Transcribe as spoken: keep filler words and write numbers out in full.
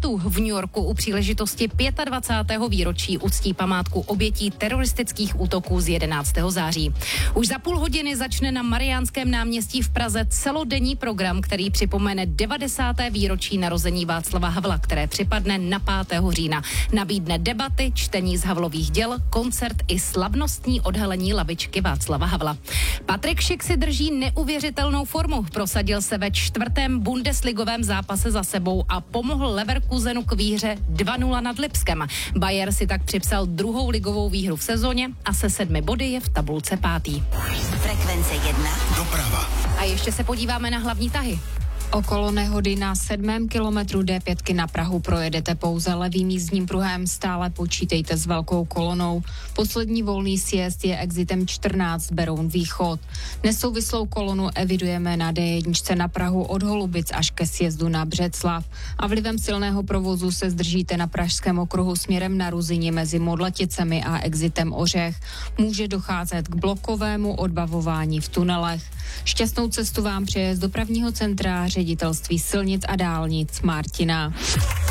států v New Yorku u příležitosti dvacátého pátého výročí uctí památku obětí teroristických útoků z jedenáctého září. Už za půl hodiny začne na Mariánském náměstí v Praze celodenní program, který připomene devadesáté výročí narození Václava Havla, které připadne na pátého října. Nabídne debaty, čtení z Havlových děl, koncert i slavnostní odhalení lavičky Václava Havla. Patrik Schick si drží neuvěřitelnou formu. Prosadil se ve čtvrtém bundesligovém zápase za sebou a pomohl Leverkusenu k výhře dva nula nad Lipskem. Bayer si tak připsal druhou ligovou výhru v sezóně a se sedmi body je v tabulce pátý. Frekvence jedna. Doprava. A ještě se podíváme na hlavní tahy. Okolo nehody na sedmém kilometru D pět na Prahu projedete pouze levým jízdním pruhem, stále počítejte s velkou kolonou. Poslední volný sjezd je exitem čtrnáct Beroun Východ. Nesouvislou kolonu evidujeme na D jedna na Prahu od Holubic až ke sjezdu na Břeclav. A vlivem silného provozu se zdržíte na pražském okruhu směrem na Ruzyni mezi Modlaticemi a exitem Ořech. Může docházet k blokovému odbavování v tunelech. Šťastnou cestu vám přeje z dopravního centra Ředitelství silnic a dálnic Martina.